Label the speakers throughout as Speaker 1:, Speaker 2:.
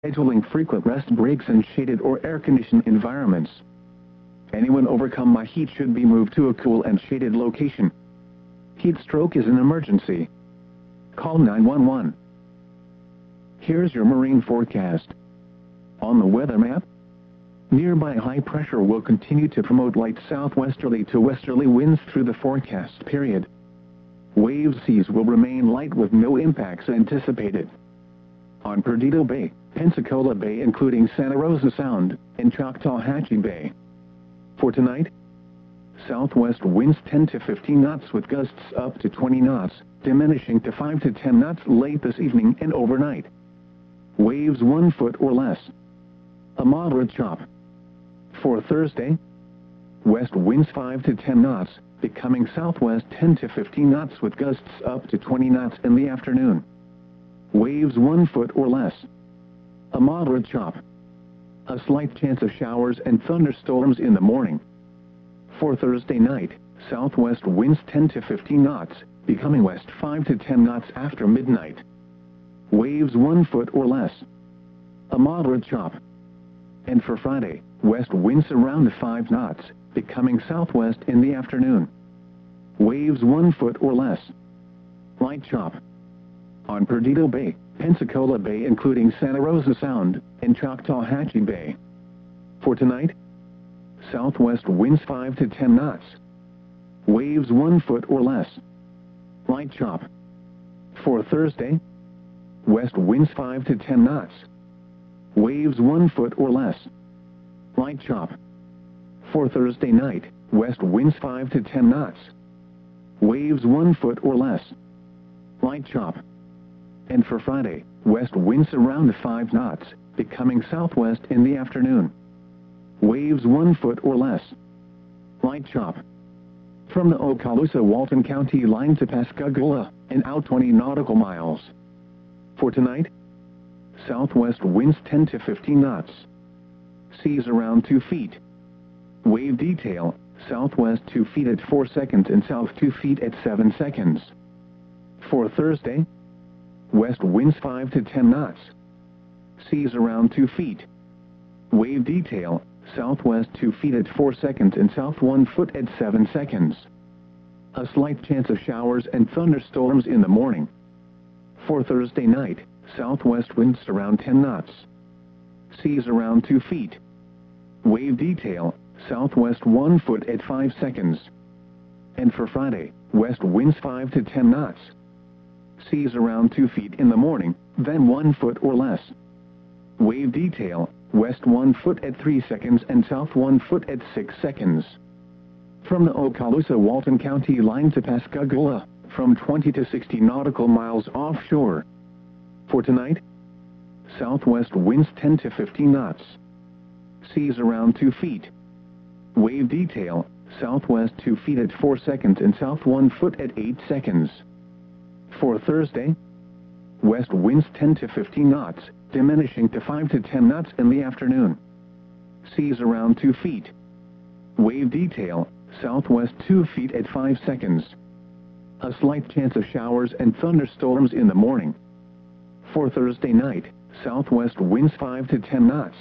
Speaker 1: scheduling frequent rest breaks in shaded or air-conditioned environments. Anyone overcome by heat should be moved to a cool and shaded location. Heat stroke is an emergency. Call 911. Here's your marine forecast. On the weather map, nearby high pressure will continue to promote light southwesterly to westerly winds through the forecast period. Wave seas will remain light with no impacts anticipated. On Perdido Bay, Pensacola Bay including Santa Rosa Sound, and Choctawhatchee Bay. For tonight, southwest winds 10 to 15 knots with gusts up to 20 knots, diminishing to 5 to 10 knots late this evening and overnight. Waves 1 foot or less. A moderate chop. For Thursday, west winds 5 to 10 knots, becoming southwest 10 to 15 knots with gusts up to 20 knots in the afternoon. Waves 1 foot or less. A moderate chop. A slight chance of showers and thunderstorms in the morning. For Thursday night, southwest winds 10 to 15 knots, becoming west 5 to 10 knots after midnight. Waves 1 foot or less. A moderate chop. And for Friday, west winds around 5 knots, becoming southwest in the afternoon. Waves 1 foot or less. Light chop. On Perdido Bay, Pensacola Bay including Santa Rosa Sound, and Choctawhatchee Bay. For tonight, southwest winds 5 to 10 knots. Waves 1 foot or less. Light chop. For Thursday, west winds 5 to 10 knots. Waves 1 foot or less. Light chop. For Thursday night, west winds 5 to 10 knots. Waves 1 foot or less. Light chop. And for Friday, west winds around 5 knots, becoming southwest in the afternoon. Waves 1 foot or less. Light chop. From the Okaloosa-Walton County line to Pascagoula, and out 20 nautical miles. For tonight, southwest winds 10 to 15 knots. Seas around 2 feet. Wave detail, southwest 2 feet at 4 seconds and south 2 feet at 7 seconds. For Thursday, west winds 5 to 10 knots. Seas around 2 feet. Wave detail, southwest 2 feet at 4 seconds and south 1 foot at 7 seconds. A slight chance of showers and thunderstorms in the morning. For Thursday night, southwest winds around 10 knots. Seas around 2 feet. Wave detail, southwest 1 foot at 5 seconds. And for Friday, west winds 5 to 10 knots. Seas around 2 feet in the morning, then 1 foot or less. Wave detail, west 1 foot at 3 seconds and south 1 foot at 6 seconds. From the Okaloosa-Walton County line to Pascagoula, from 20 to 60 nautical miles offshore. For tonight, southwest winds 10 to 15 knots. Seas around 2 feet. Wave detail, southwest 2 feet at 4 seconds and south 1 foot at 8 seconds. For Thursday, west winds 10 to 15 knots, diminishing to 5 to 10 knots in the afternoon. Seas around 2 feet. Wave detail, southwest 2 feet at 5 seconds. A slight chance of showers and thunderstorms in the morning. For Thursday night, southwest winds 5 to 10 knots.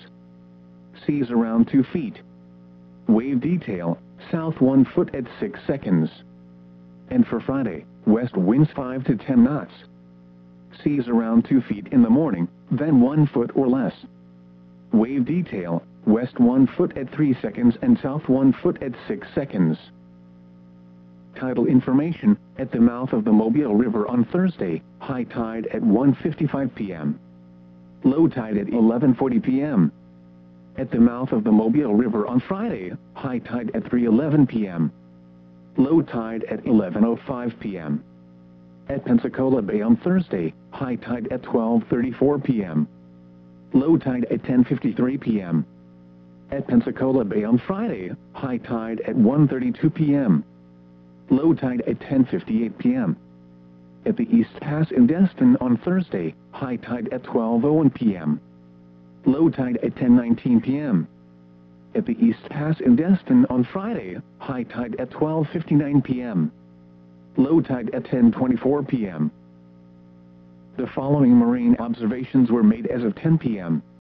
Speaker 1: Seas around 2 feet. Wave detail, south 1 foot at 6 seconds. And for Friday, west winds 5 to 10 knots. Seas around 2 feet in the morning, then 1 foot or less. Wave detail, west 1 foot at 3 seconds and south 1 foot at 6 seconds. Tidal information, at the mouth of the Mobile River on Thursday, high tide at 1:55 p.m. Low tide at 11:40 p.m. At the mouth of the Mobile River on Friday, high tide at 3:11 p.m. Low tide at 11:05 p.m. At Pensacola Bay on Thursday, high tide at 12:34 p.m. Low tide at 10:53 p.m. At Pensacola Bay on Friday, high tide at 1:32 p.m. Low tide at 10:58 p.m. At the East Pass in Destin on Thursday, high tide at 12:01 p.m. Low tide at 10:19 p.m. At the East Pass in Destin on Friday, high tide at 12:59 p.m. Low tide at 10:24 p.m. The following marine observations were made as of 10 p.m.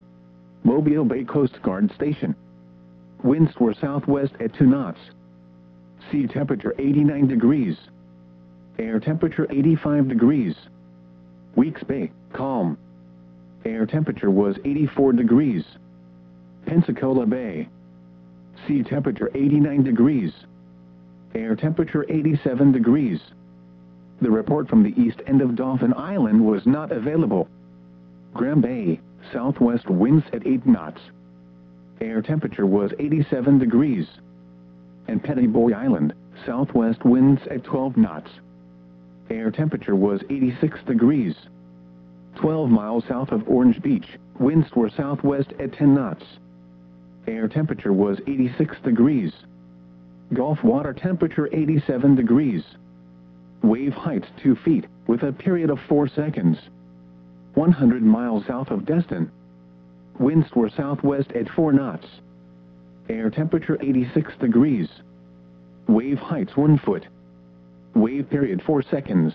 Speaker 1: Mobile Bay Coast Guard Station. Winds were southwest at 2 knots. Sea temperature 89 degrees. Air temperature 85 degrees. Weeks Bay, calm. Air temperature was 84 degrees. Pensacola Bay. Sea temperature 89 degrees. Air temperature 87 degrees. The report from the east end of Dauphin Island was not available. Graham Bay, southwest winds at 8 knots. Air temperature was 87 degrees. And Pettiboy Island, southwest winds at 12 knots. Air temperature was 86 degrees. 12 miles south of Orange Beach, winds were southwest at 10 knots. Air temperature was 86 degrees. Gulf water temperature 87 degrees. Wave heights 2 feet, with a period of 4 seconds. 100 miles south of Destin. Winds were southwest at 4 knots. Air temperature 86 degrees. Wave heights 1 foot. Wave period 4 seconds.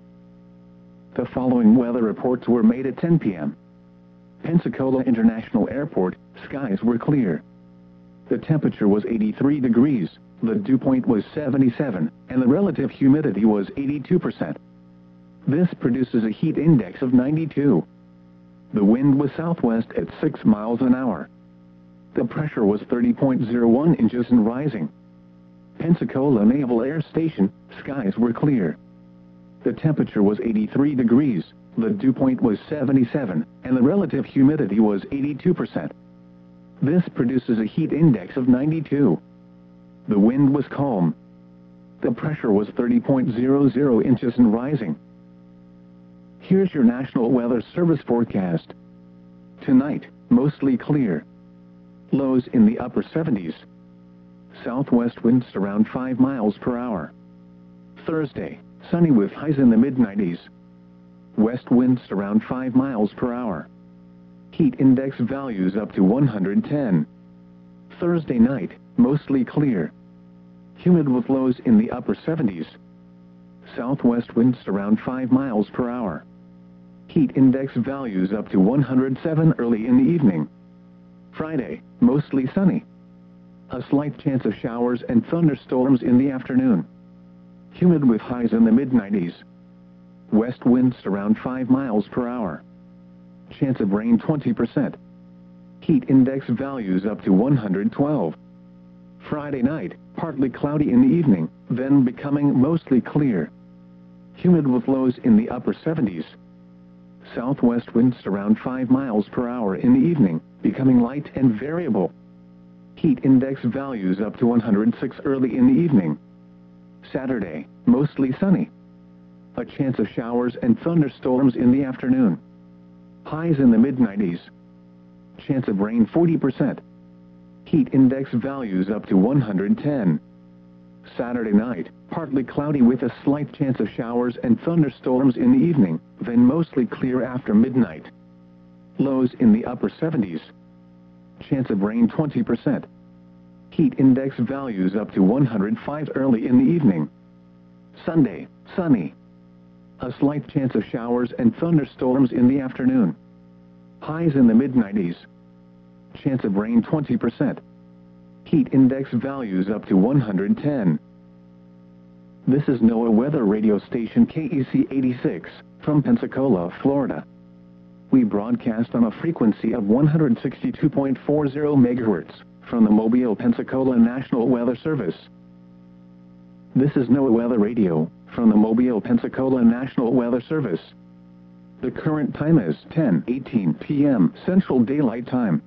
Speaker 1: The following weather reports were made at 10 p.m. Pensacola International Airport, skies were clear. The temperature was 83 degrees, the dew point was 77, and the relative humidity was 82%. This produces a heat index of 92. The wind was southwest at 6 miles an hour. The pressure was 30.01 inches and rising. Pensacola Naval Air Station, skies were clear. The temperature was 83 degrees, the dew point was 77, and the relative humidity was 82%. This produces a heat index of 92. The wind was calm. The pressure was 30.00 inches and rising. Here's your National Weather Service forecast. Tonight, mostly clear. Lows in the upper 70s. Southwest winds around 5 miles per hour. Thursday, sunny with highs in the mid-90s. West winds around 5 miles per hour. Heat index values up to 110. Thursday night, mostly clear. Humid with lows in the upper 70s. Southwest winds around 5 miles per hour. Heat index values up to 107 early in the evening. Friday, mostly sunny. A slight chance of showers and thunderstorms in the afternoon. Humid with highs in the mid-90s. West winds around 5 miles per hour. Chance of rain 20%. Heat index values up to 112. Friday night, partly cloudy in the evening, then becoming mostly clear. Humid with lows in the upper 70s. Southwest winds around 5 miles per hour in the evening, becoming light and variable. Heat index values up to 106 early in the evening. Saturday, mostly sunny. A chance of showers and thunderstorms in the afternoon. Highs in the mid-90s. Chance of rain 40%. Heat index values up to 110. Saturday night, partly cloudy with a slight chance of showers and thunderstorms in the evening, then mostly clear after midnight. Lows in the upper 70s. Chance of rain 20%. Heat index values up to 105 early in the evening. Sunday, sunny. A slight chance of showers and thunderstorms in the afternoon. Highs in the mid-90s. Chance of rain 20%. Heat index values up to 110. This is NOAA weather radio station KEC 86, from Pensacola, Florida. We broadcast on a frequency of 162.40 MHz, from the Mobile, Pensacola National Weather Service. This is NOAA weather radio, from the Mobile, Pensacola National Weather Service. The current time is 10:18 p.m. Central Daylight Time.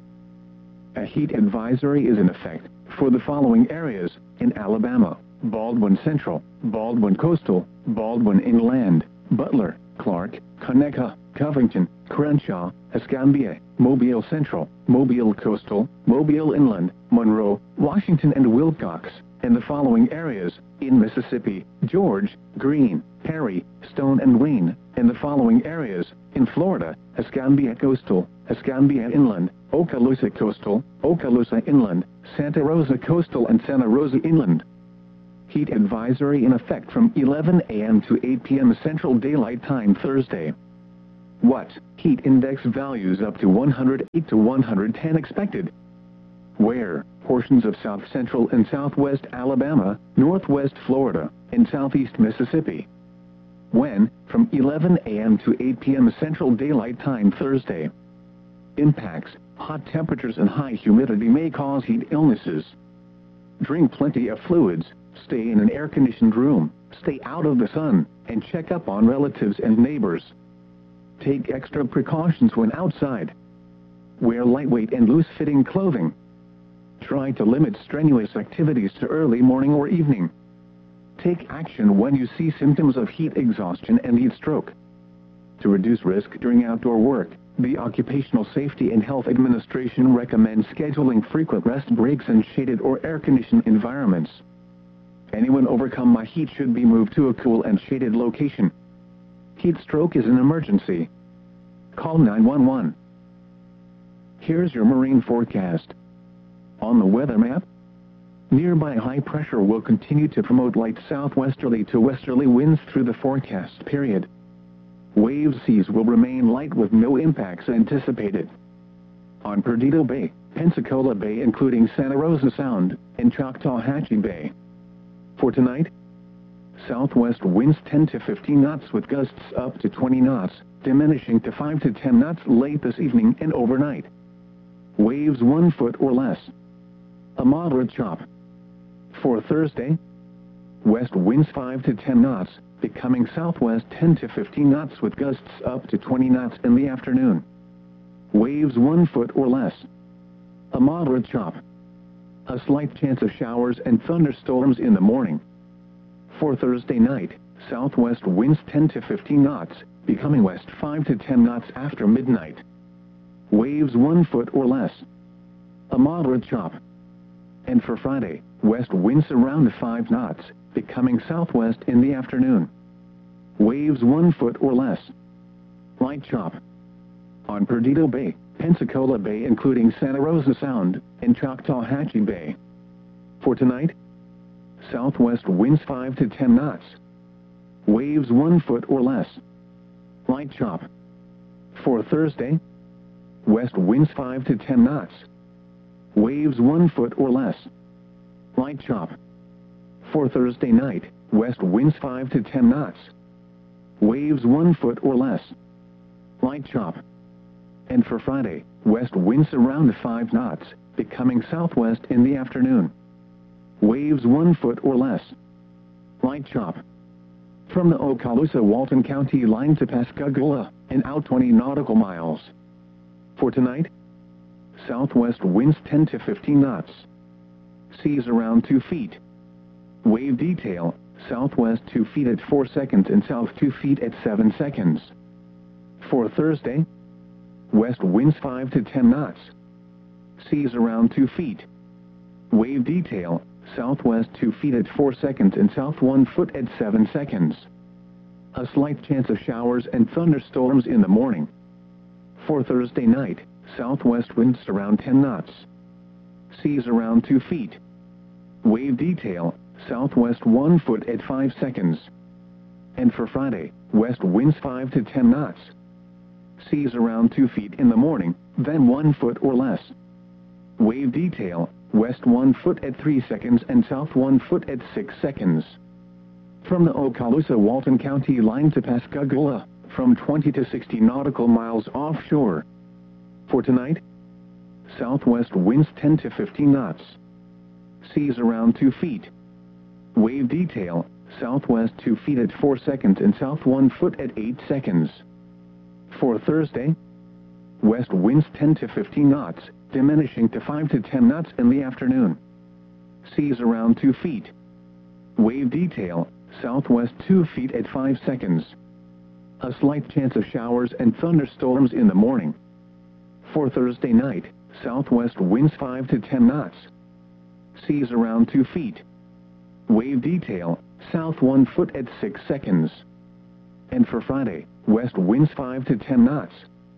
Speaker 1: A heat advisory is in effect for the following areas in Alabama: Baldwin Central, Baldwin Coastal, Baldwin Inland, Butler, Clark, Conecuh, Covington, Crenshaw, Escambia, Mobile Central, Mobile Coastal, Mobile Inland, Monroe, Washington and Wilcox, and the following areas in Mississippi: George, Greene, Perry, Stone and Wayne, and the following areas in Florida: Escambia Coastal, Escambia Inland, Okaloosa Coastal, Okaloosa Inland, Santa Rosa Coastal and Santa Rosa Inland. Heat advisory in effect from 11 a.m. to 8 p.m. Central Daylight Time Thursday. What? Heat index values up to 108 to 110 expected. Where? Portions of south central and southwest Alabama, northwest Florida, and southeast Mississippi. When? From 11 a.m. to 8 p.m. Central Daylight Time Thursday. Impacts: hot temperatures and high humidity may cause heat illnesses. Drink plenty of fluids, stay in an air-conditioned room, stay out of the sun, and check up on relatives and neighbors. Take extra precautions when outside. Wear lightweight and loose-fitting clothing. Try to limit strenuous activities to early morning or evening. Take action when you see symptoms of heat exhaustion and heat stroke. To reduce risk during outdoor work, the Occupational Safety and Health Administration recommends scheduling frequent rest breaks in shaded or air-conditioned environments. Anyone overcome by heat should be moved to a cool and shaded location. Heat stroke is an emergency. Call 911. Here's your marine forecast. On the weather map, nearby high pressure will continue to promote light southwesterly to westerly winds through the forecast period. Wave seas will remain light with no impacts anticipated. On Perdido Bay, Pensacola Bay including Santa Rosa Sound, and Choctawhatchee Bay. For tonight, southwest winds 10 to 15 knots with gusts up to 20 knots, diminishing to 5 to 10 knots late this evening and overnight. Waves 1 foot or less. A moderate chop. For Thursday, west winds 5 to 10 knots, becoming southwest 10 to 15 knots with gusts up to 20 knots in the afternoon. Waves 1 foot or less. A moderate chop. A slight chance of showers and thunderstorms in the morning. For Thursday night, southwest winds 10 to 15 knots, becoming west 5 to 10 knots after midnight. Waves 1 foot or less. A moderate chop. And for Friday, west winds around 5 knots, becoming southwest in the afternoon. Waves 1 foot or less. Light chop. On Perdido Bay, Pensacola Bay including Santa Rosa Sound, and Choctawhatchee Bay. For tonight, southwest winds 5 to 10 knots. Waves 1 foot or less. Light chop. For Thursday, west winds 5 to 10 knots. Waves 1 foot or less. Light chop. For Thursday night, west winds 5 to 10 knots. Waves 1 foot or less. Light chop. And for Friday, west winds around 5 knots, becoming southwest in the afternoon. Waves 1 foot or less. Light chop. From the Okaloosa-Walton County line to Pascagoula, and out 20 nautical miles. For tonight, southwest winds 10 to 15 knots. Seas around 2 feet. Wave detail, southwest 2 feet at 4 seconds and south 2 feet at 7 seconds. For Thursday, west winds 5 to 10 knots. Seas around 2 feet. Wave detail, southwest 2 feet at 4 seconds and south 1 foot at 7 seconds. A slight chance of showers and thunderstorms in the morning. For Thursday night, southwest winds around 10 knots. Seas around 2 feet. Wave detail, southwest 1 foot at 5 seconds. And for Friday, west winds 5 to 10 knots. Seas around 2 feet in the morning, then 1 foot or less. Wave detail, west 1 foot at 3 seconds and south 1 foot at 6 seconds. From the Okaloosa-Walton County line to Pascagoula, from 20 to 60 nautical miles offshore. For tonight, southwest winds 10 to 15 knots. Seas around 2 feet. Wave detail, southwest 2 feet at 4 seconds and south 1 foot at 8 seconds. For Thursday, west winds 10 to 15 knots, diminishing to 5 to 10 knots in the afternoon. Seas around 2 feet. Wave detail, southwest 2 feet at 5 seconds. A slight chance of showers and thunderstorms in the morning. For Thursday night, southwest winds 5 to 10 knots. Seas around 2 feet. Wave detail, south 1 foot at 6 seconds. And for Friday, west winds 5 to 10 knots.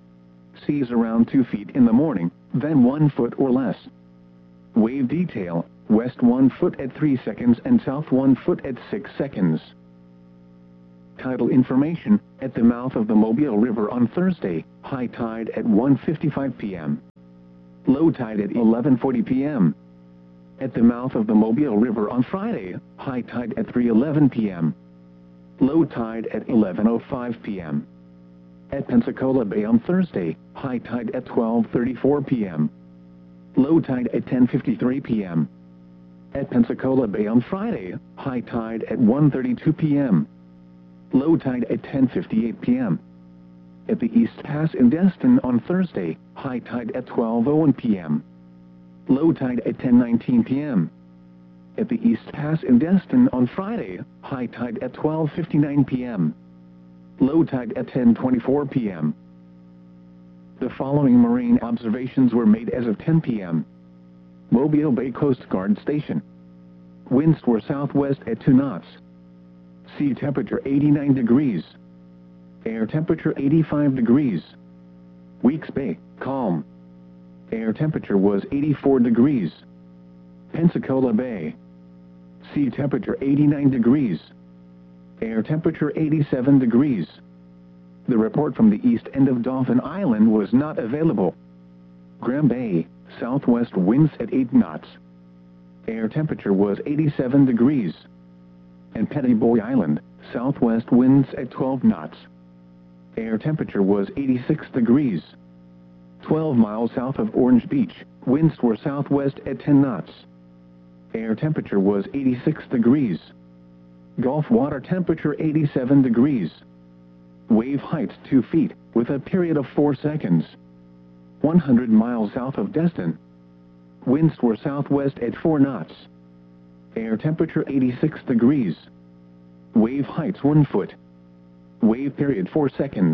Speaker 1: Seas around 2 feet in the morning, then 1 foot or less. Wave detail, west 1 foot at 3 seconds and south 1 foot at 6 seconds. Tidal information, at the mouth of the Mobile River on Thursday, high tide at 1:55 p.m. Low tide at 11:40 p.m. At the mouth of the Mobile River on Friday, high tide at 3:11 p.m. Low tide at 11:05 p.m. At Pensacola Bay on Thursday, high tide at 12:34 p.m. Low tide at 10:53 p.m. At Pensacola Bay on Friday, high tide at 1:32 p.m. Low tide at 10:58 p.m. At the East Pass in Destin on Thursday, high tide at 12:01 p.m. Low tide at 10:19 p.m. At the East Pass in Destin on Friday, high tide at 12:59 p.m. Low tide at 10:24 p.m. The following marine observations were made as of 10 p.m. Mobile Bay Coast Guard Station. Winds were southwest at 2 knots. Sea temperature 89 degrees. Air temperature 85 degrees. Weeks Bay, calm. Air temperature was 84 degrees. Pensacola Bay. Sea temperature 89 degrees. Air temperature 87 degrees. The report from the east end of Dauphin Island was not available. Graham Bay, southwest winds at 8 knots. Air temperature was 87 degrees. And Petty Boy Island, southwest winds at 12 knots. Air temperature was 86 degrees. 12 miles south of Orange Beach, winds were southwest at 10 knots. Air temperature was 86 degrees. Gulf water temperature 87 degrees. Wave height 2 feet, with a period of 4 seconds. 100 miles south of Destin. Winds were southwest at 4 knots. Air temperature 86 degrees. Wave heights 1 foot. Wave period 4 seconds.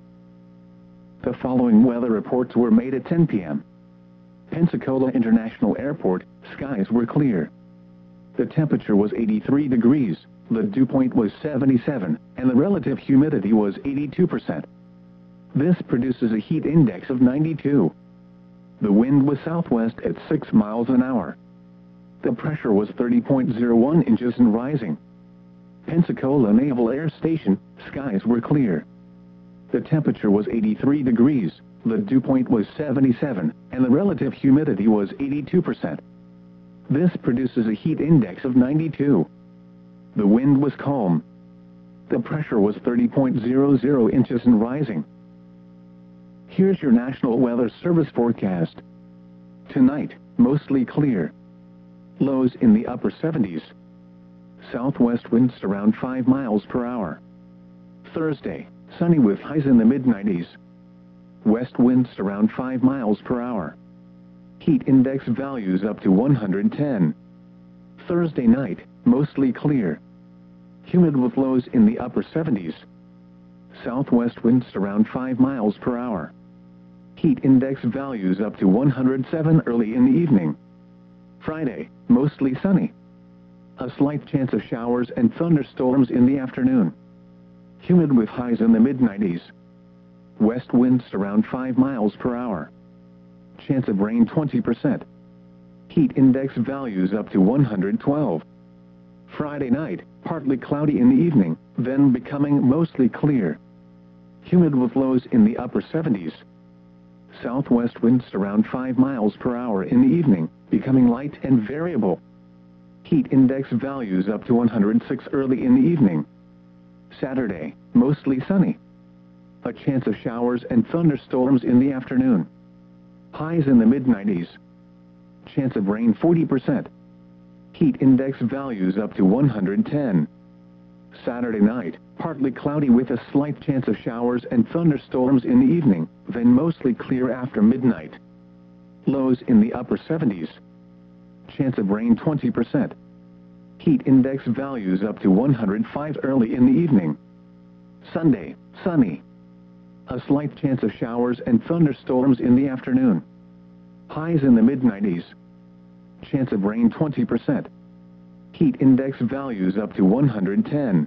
Speaker 1: The following weather reports were made at 10 p.m. Pensacola International Airport, skies were clear. The temperature was 83 degrees, the dew point was 77, and the relative humidity was 82%. This produces a heat index of 92. The wind was southwest at 6 miles an hour. The pressure was 30.01 inches and rising. Pensacola Naval Air Station, skies were clear. The temperature was 83 degrees, the dew point was 77, and the relative humidity was 82%. This produces a heat index of 92. The wind was calm. The pressure was 30.00 inches and rising. Here's your National Weather Service forecast. Tonight, mostly clear. Lows in the upper 70s. Southwest winds around 5 miles per hour. Thursday, sunny with highs in the mid-90s. West winds around 5 miles per hour. Heat index values up to 110. Thursday night, mostly clear. Humid with lows in the upper 70s. Southwest winds around 5 miles per hour. Heat index values up to 107 early in the evening. Friday, mostly sunny. A slight chance of showers and thunderstorms in the afternoon. Humid with highs in the mid-90s. West winds around 5 miles per hour. Chance of rain 20%. Heat index values up to 112. Friday night, partly cloudy in the evening, then becoming mostly clear. Humid with lows in the upper 70s. Southwest winds around 5 miles per hour in the evening, becoming light and variable. Heat index values up to 106 early in the evening. Saturday, mostly sunny. A chance of showers and thunderstorms in the afternoon. Highs in the mid-90s. Chance of rain 40%. Heat index values up to 110. Saturday night, partly cloudy with a slight chance of showers and thunderstorms in the evening, then mostly clear after midnight. Lows in the upper 70s. Chance of rain 20%. Heat index values up to 105 early in the evening. Sunday, sunny. A slight chance of showers and thunderstorms in the afternoon. Highs in the mid-90s. Chance of rain 20%. Heat index values up to 110.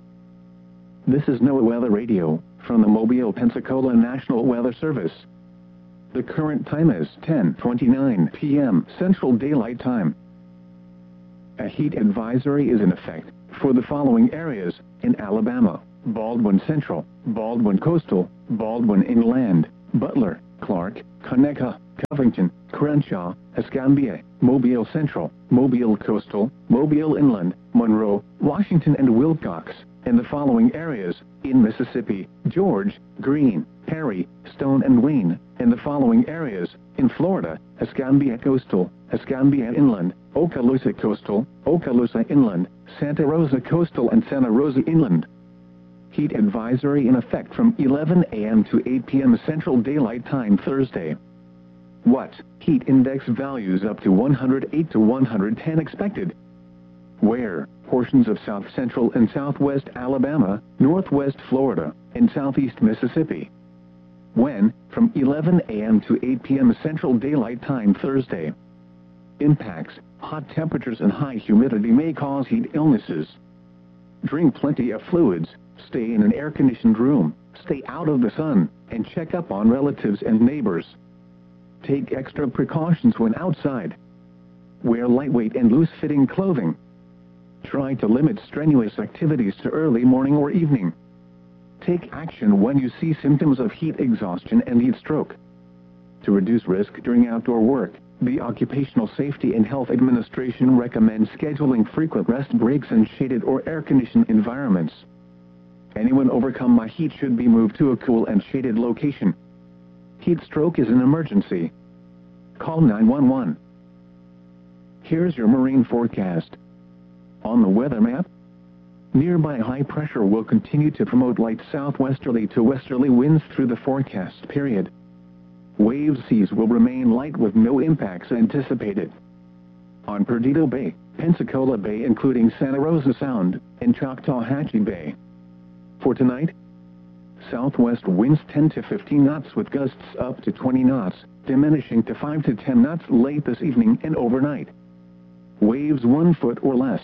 Speaker 1: This is NOAA Weather Radio, from the Mobile, Pensacola National Weather Service. The current time is 10:29 p.m. Central Daylight Time. A heat advisory is in effect for the following areas in Alabama, Baldwin Central, Baldwin Coastal, Baldwin Inland, Butler, Clark, Conecuh, Covington, Crenshaw, Escambia, Mobile Central, Mobile Coastal, Mobile Inland, Monroe, Washington and Wilcox, and the following areas, in Mississippi, George, Greene, Perry, Stone and Wayne, and the following areas, in Florida, Escambia Coastal, Escambia Inland, Okaloosa Coastal, Okaloosa Inland, Santa Rosa Coastal and Santa Rosa Inland. Heat advisory in effect from 11 a.m. to 8 p.m. Central Daylight Time Thursday. What? Heat index values up to 108 to 110 expected. Where? Portions of south central and southwest Alabama, northwest Florida, and southeast Mississippi. When? From 11 a.m. to 8 p.m. Central Daylight Time Thursday. Impacts: hot temperatures and high humidity may cause heat illnesses. Drink plenty of fluids, stay in an air-conditioned room, stay out of the sun, and check up on relatives and neighbors. Take extra precautions when outside. Wear lightweight and loose-fitting clothing. Try to limit strenuous activities to early morning or evening. Take action when you see symptoms of heat exhaustion and heat stroke. To reduce risk during outdoor work, the Occupational Safety and Health Administration recommends scheduling frequent rest breaks in shaded or air-conditioned environments. Anyone overcome by heat should be moved to a cool and shaded location. Heat stroke is an emergency. Call 911. Here's your marine forecast. On the weather map, nearby high pressure will continue to promote light southwesterly to westerly winds through the forecast period. Wave seas will remain light with no impacts anticipated. On Perdido Bay, Pensacola Bay including Santa Rosa Sound, and Choctawhatchee Bay. For tonight, southwest winds 10 to 15 knots with gusts up to 20 knots, diminishing to 5 to 10 knots late this evening and overnight. Waves 1 foot or less.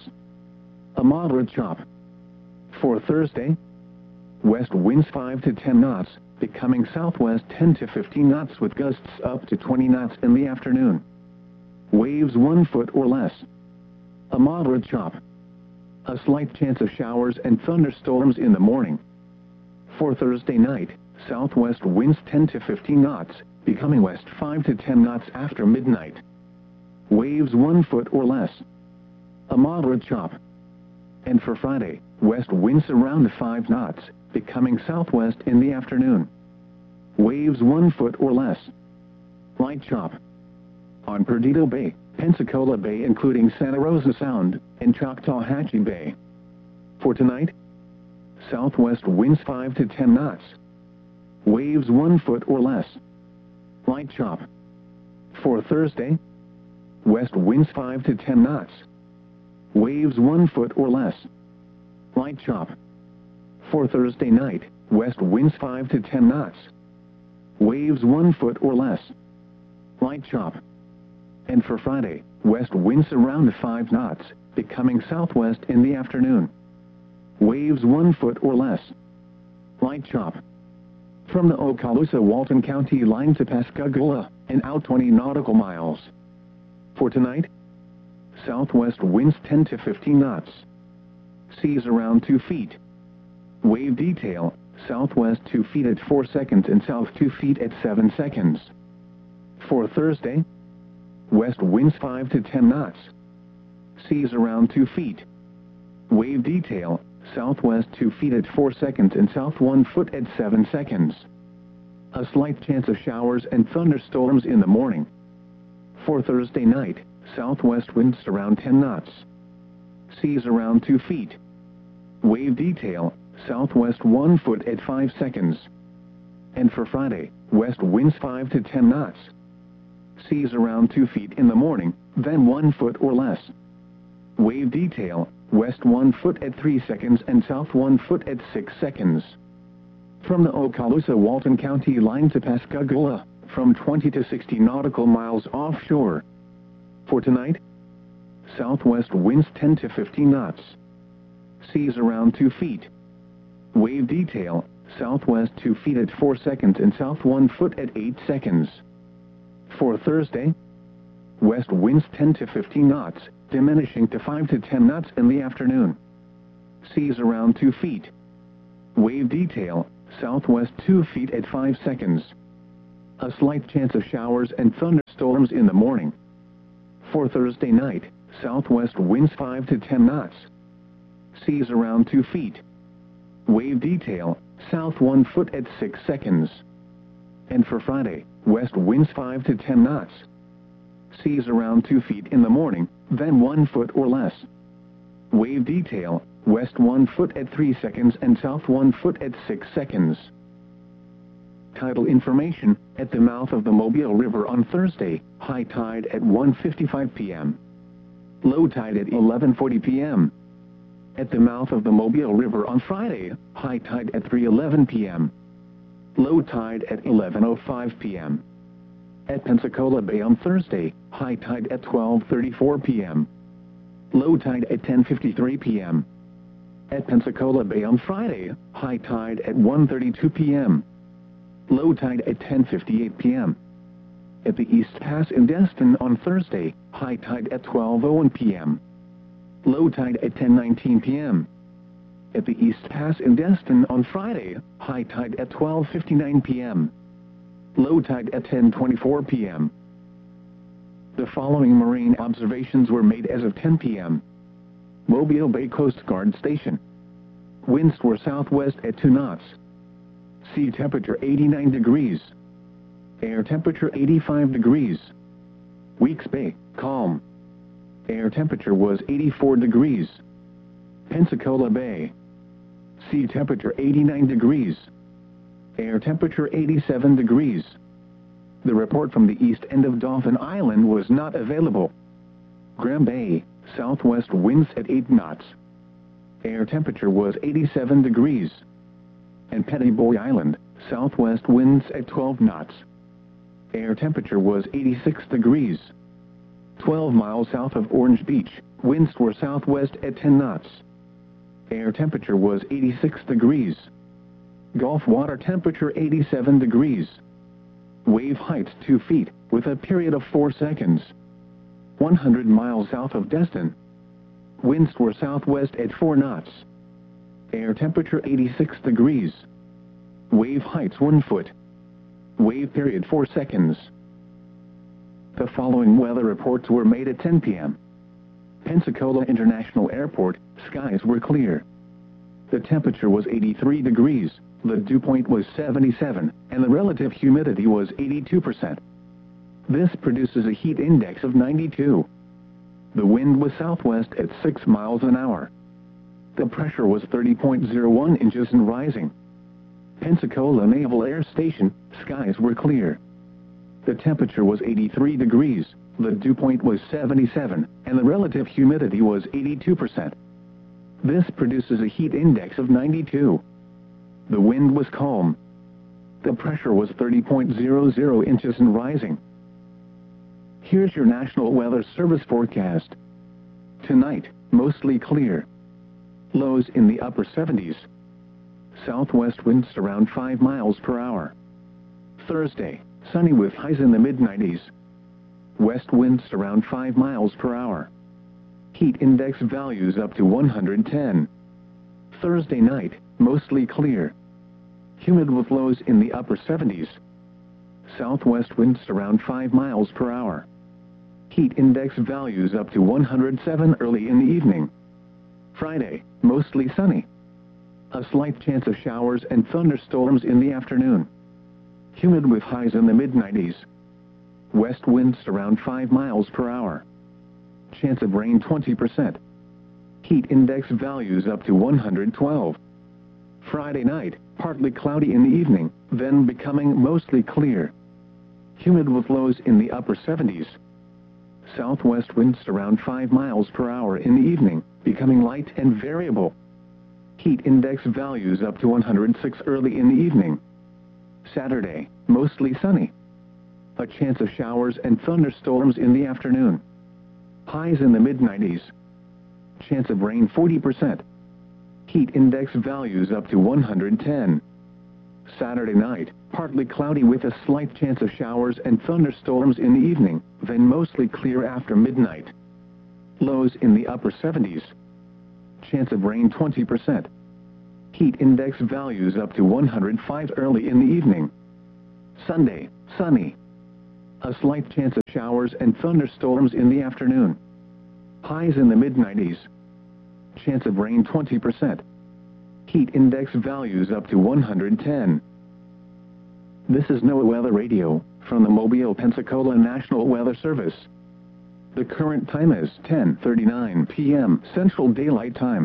Speaker 1: A moderate chop. For Thursday, west winds 5 to 10 knots, becoming southwest 10 to 15 knots with gusts up to 20 knots in the afternoon. Waves 1 foot or less. A moderate chop. A slight chance of showers and thunderstorms in the morning. For Thursday night, southwest winds 10 to 15 knots, becoming west 5 to 10 knots after midnight. Waves 1 foot or less. A moderate chop. And for Friday, west winds around 5 knots, becoming southwest in the afternoon. Waves 1 foot or less. Light chop. On Perdido Bay, Pensacola Bay including Santa Rosa Sound, and Choctawhatchee Bay. For tonight, southwest winds 5 to 10 knots. Waves 1 foot or less. Light chop. For Thursday, west winds 5 to 10 knots. Waves 1 foot or less. Light chop. For Thursday night, west winds 5 to 10 knots. Waves 1 foot or less. Light chop. And for Friday, west winds around 5 knots, becoming southwest in the afternoon. Waves 1 foot or less. Light chop. From the Okaloosa-Walton County line to Pascagoula, and out 20 nautical miles. For tonight, southwest winds 10 to 15 knots. Seas around 2 feet. Wave detail, southwest 2 feet at 4 seconds and south 2 feet at 7 seconds. For Thursday, west winds 5 to 10 knots. Seas around 2 feet. Wave detail, southwest 2 feet at 4 seconds and south 1 foot at 7 seconds. A slight chance of showers and thunderstorms in the morning. For Thursday night, southwest winds around 10 knots. Seas around 2 feet. Wave detail, southwest 1 foot at 5 seconds. And for Friday, west winds 5 to 10 knots. Seas around 2 feet in the morning, then 1 foot or less. Wave detail, west 1 foot at 3 seconds and south 1 foot at 6 seconds. From the Okaloosa-Walton County line to Pascagoula, from 20 to 60 nautical miles offshore. For tonight, southwest winds 10 to 15 knots. Seas around 2 feet. Wave detail, southwest 2 feet at 4 seconds and south 1 foot at 8 seconds. For Thursday, west winds 10 to 15 knots, diminishing to 5 to 10 knots in the afternoon. Seas around 2 feet. Wave detail, southwest 2 feet at 5 seconds. A slight chance of showers and thunderstorms in the morning. For Thursday night, southwest winds 5 to 10 knots. Seas around 2 feet. Wave detail, south 1 foot at 6 seconds. And for Friday, west winds 5 to 10 knots. Seas around 2 feet in the morning, then 1 foot or less. Wave detail, west 1 foot at 3 seconds and south 1 foot at 6 seconds. Tidal information, at the mouth of the Mobile River on Thursday, high tide at 1:55 p.m. Low tide at 11:40 p.m. At the mouth of the Mobile River on Friday, high tide at 3:11 p.m. Low tide at 11:05 p.m. At Pensacola Bay on Thursday, high tide at 12:34 p.m. Low tide at 10:53 p.m. At Pensacola Bay on Friday, high tide at 1:32 p.m. Low tide at 10:58 p.m. At the East Pass in Destin on Thursday, high tide at 12:01 p.m. Low tide at 10:19 p.m. At the East Pass in Destin on Friday, high tide at 12:59 p.m. Low tide at 10:24 p.m. The following marine observations were made as of 10 p.m. Mobile Bay Coast Guard Station. Winds were southwest at 2 knots. Sea temperature 89 degrees. Air temperature 85 degrees. Weeks Bay, calm. Air temperature was 84 degrees. Pensacola Bay. Sea temperature 89 degrees. Air temperature 87 degrees. The report from the east end of Dauphin Island was not available. Graham Bay, southwest winds at 8 knots. Air temperature was 87 degrees. And Petty Boy Island, southwest winds at 12 knots. Air temperature was 86 degrees. 12 miles south of Orange Beach, winds were southwest at 10 knots. Air temperature was 86 degrees. Gulf water temperature 87 degrees. Wave height 2 feet, with a period of 4 seconds. 100 miles south of Destin. Winds were southwest at 4 knots. Air temperature 86 degrees. Wave heights 1 foot. Wave period 4 seconds. The following weather reports were made at 10 p.m. Pensacola International Airport, skies were clear. The temperature was 83 degrees, the dew point was 77, and the relative humidity was 82%. This produces a heat index of 92. The wind was southwest at 6 miles an hour. The pressure was 30.01 inches and rising. Pensacola Naval Air Station, skies were clear. The temperature was 83 degrees, the dew point was 77, and the relative humidity was 82%. This produces a heat index of 92. The wind was calm. The pressure was 30.00 inches and rising. Here's your National Weather Service forecast. Tonight, mostly clear. Lows in the upper 70s. Southwest winds around 5 miles per hour. Thursday, sunny with highs in the mid-90s. West winds around 5 miles per hour. Heat index values up to 110. Thursday night, mostly clear. Humid with lows in the upper 70s. Southwest winds around 5 miles per hour. Heat index values up to 107 early in the evening. Friday, mostly sunny. A slight chance of showers and thunderstorms in the afternoon. Humid with highs in the mid-90s. West winds around 5 miles per hour. Chance of rain 20%. Heat index values up to 112. Friday night, partly cloudy in the evening, then becoming mostly clear. Humid with lows in the upper 70s. Southwest winds around 5 miles per hour in the evening, becoming light and variable. Heat index values up to 106 early in the evening. Saturday, mostly sunny. A chance of showers and thunderstorms in the afternoon. Highs in the mid-90s. Chance of rain 40%. Heat index values up to 110. Saturday night, partly cloudy with a slight chance of showers and thunderstorms in the evening, then mostly clear after midnight. Lows in the upper 70s. Chance of rain 20%. Heat Heat index values up to 105 early in the evening. Sunday, sunny. A slight chance of showers and thunderstorms in the afternoon. Highs in the mid-90s. Chance of rain 20%. Heat index values up to 110. This is NOAA Weather Radio, from the Mobile, Pensacola National Weather Service. The current time is 10:39 p.m. Central Daylight Time.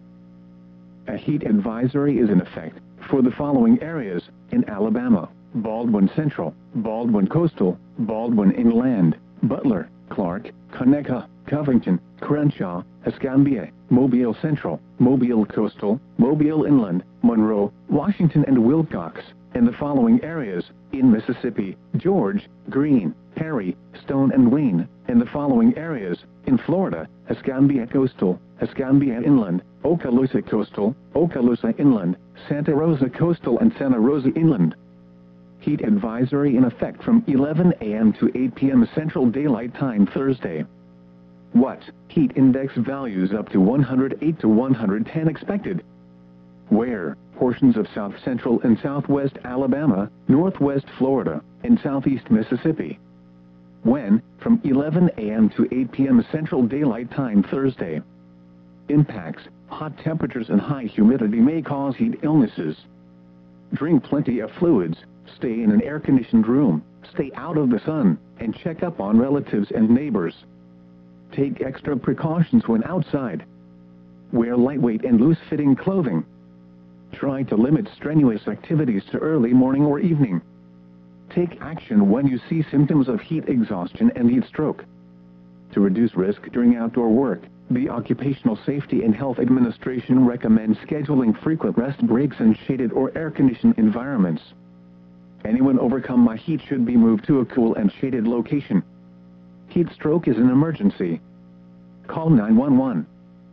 Speaker 1: A heat advisory is in effect for the following areas in Alabama: Baldwin Central, Baldwin Coastal, Baldwin Inland, Butler, Clark, Conecuh, Covington, Crenshaw, Escambia, Mobile Central, Mobile Coastal, Mobile Inland, Monroe, Washington and Wilcox, and the following areas in Mississippi: George, Greene, Perry, Stone and Wayne, and the following areas in Florida: Escambia Coastal, Escambia Inland, Okaloosa Coastal, Okaloosa Inland, Santa Rosa Coastal and Santa Rosa Inland. Heat advisory in effect from 11 a.m. to 8 p.m. Central Daylight Time Thursday. What? Heat index values up to 108 to 110 expected. Where? Portions of south central and southwest Alabama, northwest Florida, and southeast Mississippi. When? From 11 a.m. to 8 p.m. Central Daylight Time Thursday. Impacts: hot temperatures and high humidity may cause heat illnesses. Drink plenty of fluids, stay in an air-conditioned room, stay out of the sun, and check up on relatives and neighbors. Take extra precautions when outside. Wear lightweight and loose-fitting clothing. Try to limit strenuous activities to early morning or evening. Take action when you see symptoms of heat exhaustion and heat stroke. To reduce risk during outdoor work, the Occupational Safety and Health Administration recommends scheduling frequent rest breaks in shaded or air-conditioned environments. Anyone overcome by heat should be moved to a cool and shaded location. Heat stroke is an emergency. Call 911.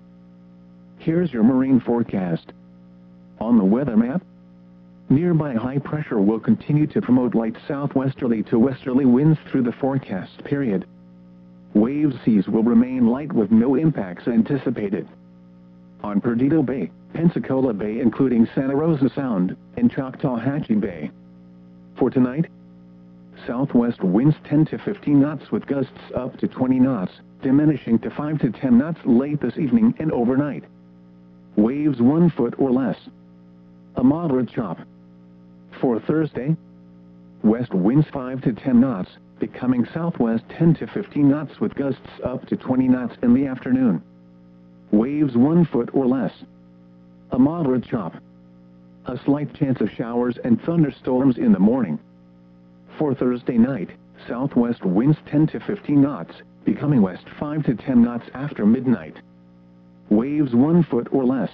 Speaker 1: Here's your marine forecast. On the weather map, nearby high pressure will continue to promote light southwesterly to westerly winds through the forecast period. Wave seas will remain light with no impacts anticipated. On Perdido Bay, Pensacola Bay including Santa Rosa Sound, and Choctawhatchee Bay. For tonight, southwest winds 10 to 15 knots with gusts up to 20 knots, diminishing to 5 to 10 knots late this evening and overnight. Waves 1 foot or less. A moderate chop. For Thursday, west winds 5 to 10 knots, becoming southwest 10 to 15 knots with gusts up to 20 knots in the afternoon. Waves 1 foot or less. A moderate chop. A slight chance of showers and thunderstorms in the morning. For Thursday night, southwest winds 10 to 15 knots, becoming west 5 to 10 knots after midnight. Waves 1 foot or less.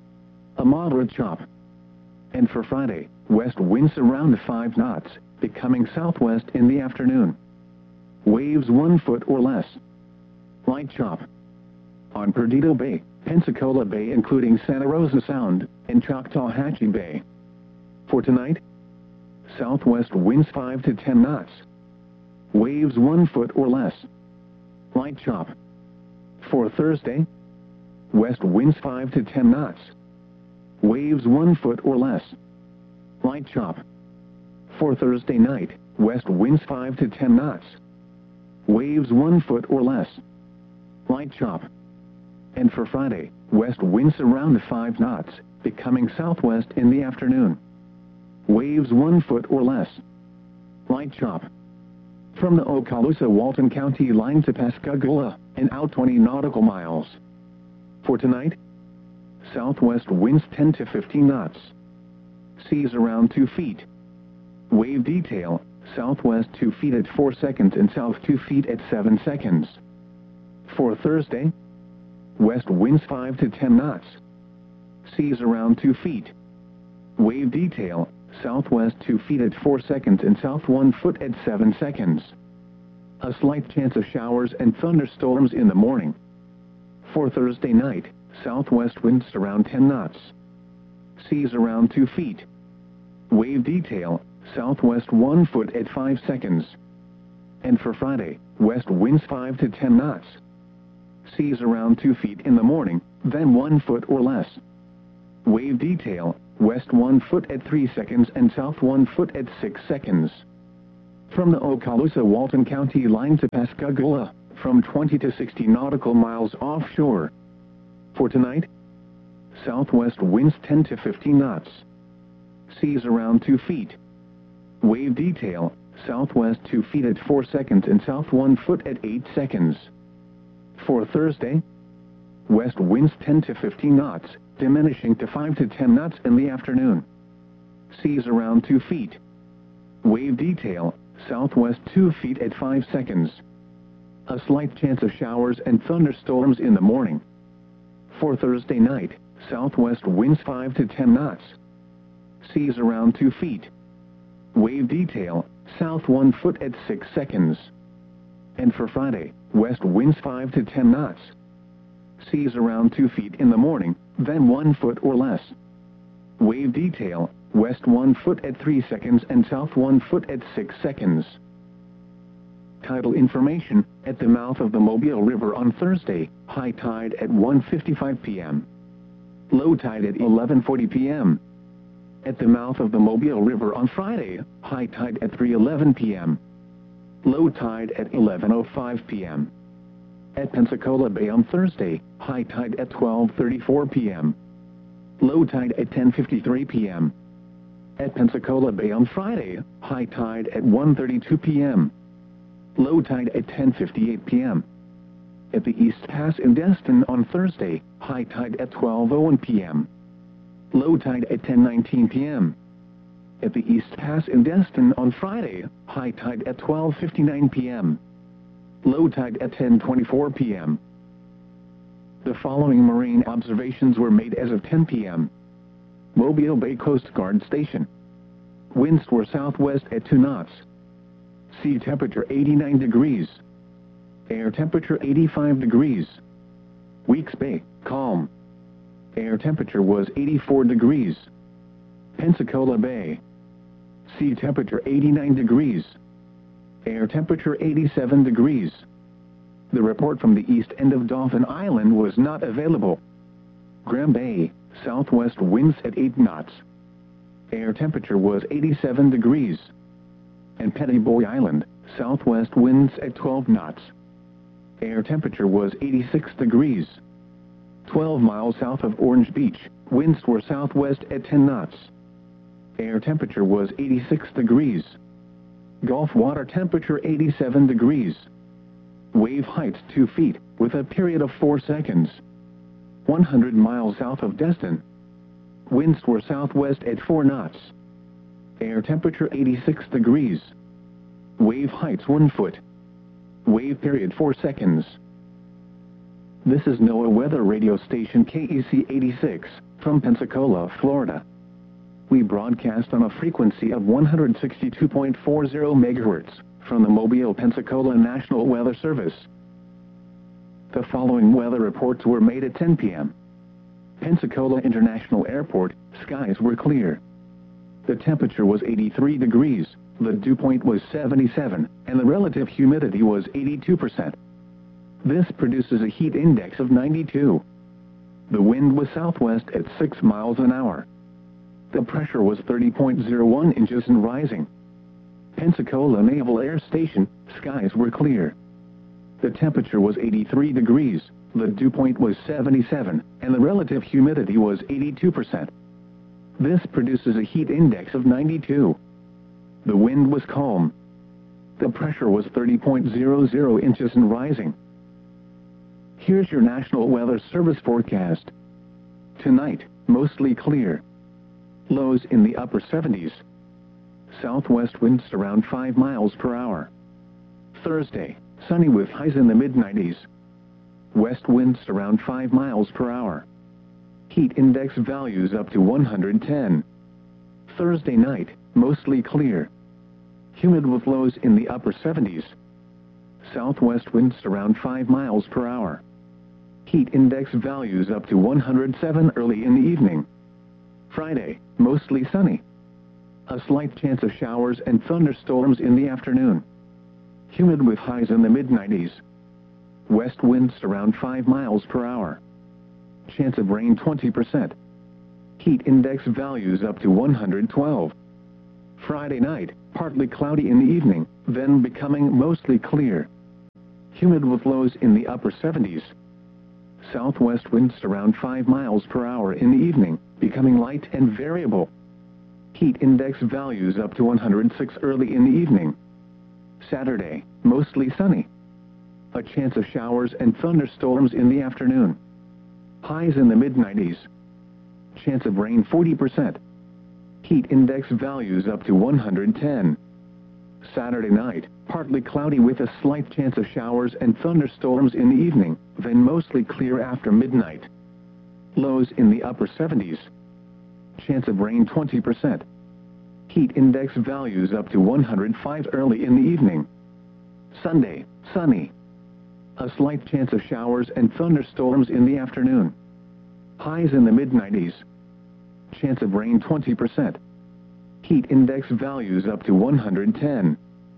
Speaker 1: A moderate chop. And for Friday, west winds around 5 knots, becoming southwest in the afternoon. Waves 1 foot or less. Light chop. On Perdido Bay, Pensacola Bay including Santa Rosa Sound, and Choctawhatchee Bay. For tonight, southwest winds 5 to 10 knots. Waves 1 foot or less. Light chop. For Thursday, west winds 5 to 10 knots. Waves 1 foot or less. Light chop. For Thursday night, west winds 5 to 10 knots. Waves 1 foot or less. Light chop. And for Friday, west winds around 5 knots, becoming southwest in the afternoon. Waves 1 foot or less. Light chop. From the Okaloosa-Walton County line to Pascagoula, and out 20 nautical miles. For tonight, southwest winds 10 to 15 knots. Seas around 2 feet. Wave detail, southwest 2 feet at 4 seconds and south 2 feet at 7 seconds. For Thursday, west winds 5 to 10 knots. Seas around 2 feet. Wave detail, southwest 2 feet at 4 seconds and south 1 foot at 7 seconds. A slight chance of showers and thunderstorms in the morning. For Thursday night, southwest winds around 10 knots. Seas around 2 feet. Wave detail, southwest 1 foot at 5 seconds. And for Friday, west winds 5 to 10 knots. Seas around 2 feet in the morning, then 1 foot or less. Wave detail, west 1 foot at 3 seconds and south 1 foot at 6 seconds. From the Okaloosa-Walton County line to Pascagoula, from 20 to 60 nautical miles offshore. For tonight, southwest winds 10 to 15 knots. Seas around 2 feet. Wave detail, southwest 2 feet at 4 seconds and south 1 foot at 8 seconds. For Thursday, west winds 10 to 15 knots, diminishing to 5 to 10 knots in the afternoon. Seas around 2 feet. Wave detail, southwest 2 feet at 5 seconds. A slight chance of showers and thunderstorms in the morning. For Thursday night, southwest winds 5 to 10 knots. Seas around 2 feet. Wave detail, south 1 foot at 6 seconds. And for Friday, west winds 5 to 10 knots. Seas around 2 feet in the morning, then 1 foot or less. Wave detail, west 1 foot at 3 seconds and south 1 foot at 6 seconds. Tidal information, at the mouth of the Mobile River on Thursday, high tide at 1:55 p.m. Low tide at 11:40 p.m. At the mouth of the Mobile River on Friday, high tide at 3:11 p.m. Low tide at 11:05 p.m. At Pensacola Bay on Thursday, high tide at 12:34 p.m. Low tide at 10:53 p.m. At Pensacola Bay on Friday, high tide at 1:32 p.m. Low tide at 10:58 p.m. At the East Pass in Destin on Thursday, high tide at 12:01 p.m. Low tide at 10:19 p.m. At the East Pass in Destin on Friday, high tide at 12:59 p.m. Low tide at 10:24 p.m. The following marine observations were made as of 10 p.m. Mobile Bay Coast Guard Station. Winds were southwest at 2 knots. Sea temperature 89 degrees. Air temperature 85 degrees. Weeks Bay, calm. Air temperature was 84 degrees. Pensacola Bay. Sea temperature 89 degrees. Air temperature 87 degrees. The report from the east end of Dauphin Island was not available. Graham Bay, southwest winds at 8 knots. Air temperature was 87 degrees. And Petty Boy Island, southwest winds at 12 knots. Air temperature was 86 degrees. 12 miles south of Orange Beach, winds were southwest at 10 knots. Air temperature was 86 degrees. Gulf water temperature 87 degrees. Wave height 2 feet, with a period of 4 seconds. 100 miles south of Destin. Winds were southwest at 4 knots. Air temperature 86 degrees. Wave heights 1 foot. Wave period 4 seconds. This is NOAA Weather Radio Station KEC 86, from Pensacola, Florida. We broadcast on a frequency of 162.40 MHz, from the Mobile, Pensacola National Weather Service. The following weather reports were made at 10 p.m. Pensacola International Airport, skies were clear. The temperature was 83 degrees, the dew point was 77, and the relative humidity was 82%. This produces a heat index of 92. The wind was southwest at 6 miles an hour. The pressure was 30.01 inches and rising. Pensacola Naval Air Station, skies were clear. The temperature was 83 degrees, the dew point was 77, and the relative humidity was 82%. This produces a heat index of 92. The wind was calm. The pressure was 30.00 inches and rising. Here's your National Weather Service forecast. Tonight, mostly clear. Lows in the upper 70s. Southwest winds around 5 miles per hour. Thursday, sunny with highs in the mid-90s. West winds around 5 miles per hour. Heat index values up to 110. Thursday night, mostly clear. Humid with lows in the upper 70s. Southwest winds around 5 miles per hour. Heat index values up to 107 early in the evening. Friday, mostly sunny. A slight chance of showers and thunderstorms in the afternoon. Humid with highs in the mid-90s. West winds around 5 miles per hour. Chance of rain 20%. Heat index values up to 112. Friday night, partly cloudy in the evening, then becoming mostly clear. Humid with lows in the upper 70s. Southwest winds around 5 miles per hour in the evening, becoming light and variable. Heat index values up to 106 early in the evening. Saturday, mostly sunny. A chance of showers and thunderstorms in the afternoon. Highs in the mid-90s. Chance of rain 40%. Heat index values up to 110. Saturday night, partly cloudy with a slight chance of showers and thunderstorms in the evening, then mostly clear after midnight. Lows in the upper 70s. Chance of rain 20%. Heat index values up to 105 early in the evening. Sunday, sunny. A slight chance of showers and thunderstorms in the afternoon. Highs in the mid-90s. Chance of rain 20%. Heat index values up to 110.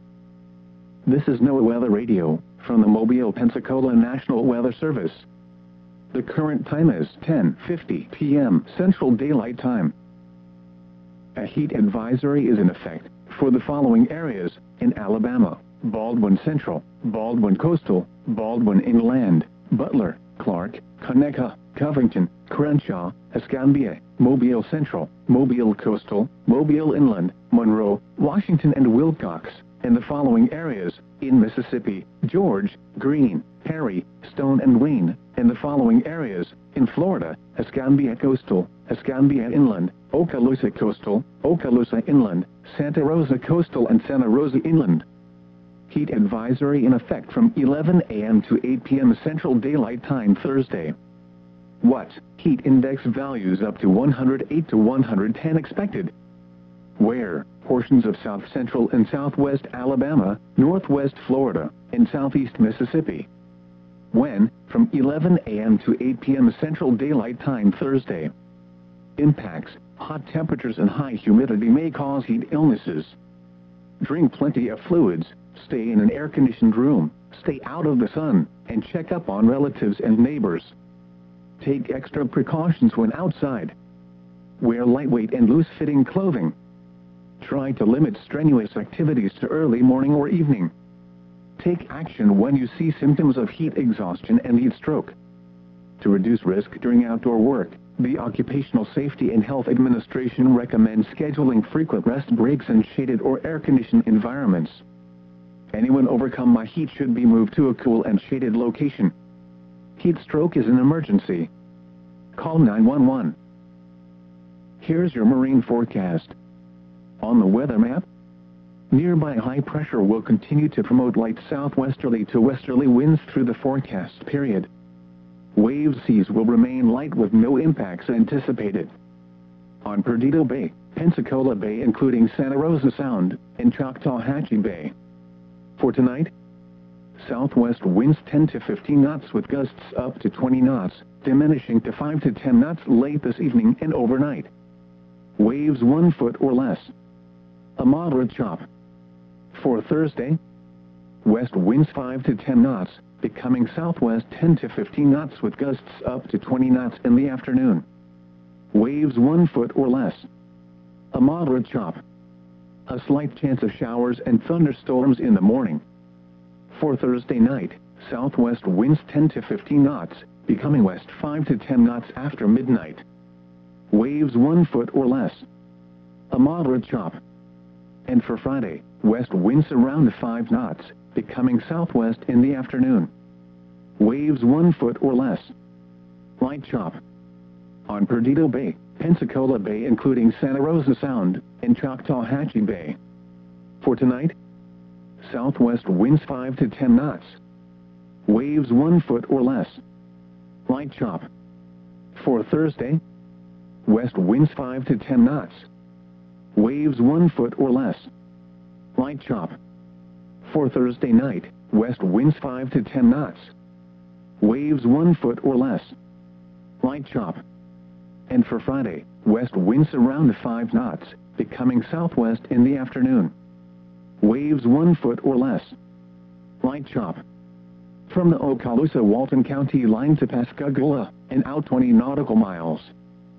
Speaker 1: This is NOAA Weather Radio, from the Mobile, Pensacola National Weather Service. The current time is 10:50 p.m. Central Daylight Time. A heat advisory is in effect for the following areas in Alabama: Baldwin Central, Baldwin Coastal, Baldwin Inland, Butler, Clark, Conecuh, Covington, Crenshaw, Escambia, Mobile Central, Mobile Coastal, Mobile Inland, Monroe, Washington and Wilcox, and the following areas in Mississippi: George, Greene, Perry, Stone and Wayne, and the following areas in Florida: Escambia Coastal, Escambia Inland, Okaloosa Coastal, Okaloosa Inland, Santa Rosa Coastal and Santa Rosa Inland. Heat advisory in effect from 11 a.m. to 8 p.m. Central Daylight Time Thursday. What? Heat index values up to 108 to 110 expected. Where? Portions of south central and southwest Alabama, northwest Florida, and southeast Mississippi. When? From 11 a.m. to 8 p.m. Central Daylight Time Thursday. Impacts: hot temperatures and high humidity may cause heat illnesses. Drink plenty of fluids, stay in an air-conditioned room, stay out of the sun, and check up on relatives and neighbors. Take extra precautions when outside. Wear lightweight and loose-fitting clothing. Try to limit strenuous activities to early morning or evening. Take action when you see symptoms of heat exhaustion and heat stroke. To reduce risk during outdoor work, the Occupational Safety and Health Administration recommends scheduling frequent rest breaks in shaded or air-conditioned environments. Anyone overcome by heat should be moved to a cool and shaded location. Heat stroke is an emergency. Call 911. Here's your marine forecast. On the weather map, nearby high pressure will continue to promote light southwesterly to westerly winds through the forecast period. Wave seas will remain light with no impacts anticipated. On Perdido Bay, Pensacola Bay including Santa Rosa Sound, and Choctawhatchee Bay. For tonight, southwest winds 10 to 15 knots with gusts up to 20 knots, diminishing to 5 to 10 knots late this evening and overnight. Waves 1 foot or less. A moderate chop. For Thursday, west winds 5 to 10 knots, becoming southwest 10 to 15 knots with gusts up to 20 knots in the afternoon. Waves 1 foot or less. A moderate chop. A slight chance of showers and thunderstorms in the morning. For Thursday night, southwest winds 10 to 15 knots, becoming west 5 to 10 knots after midnight. Waves 1 foot or less. A moderate chop. And for Friday, west winds around 5 knots, becoming southwest in the afternoon. Waves 1 foot or less. Light chop. On Perdido Bay, Pensacola Bay including Santa Rosa Sound, and Choctawhatchee Bay. For tonight, southwest winds 5 to 10 knots. Waves 1 foot or less. Light chop. For Thursday, west winds 5 to 10 knots. Waves 1 foot or less. Light chop. For Thursday night, west winds 5 to 10 knots. Waves 1 foot or less. Light chop. And for Friday, west winds around 5 knots, becoming southwest in the afternoon. Waves 1 foot or less. Light chop. From the Okaloosa-Walton County line to Pascagoula, and out 20 nautical miles.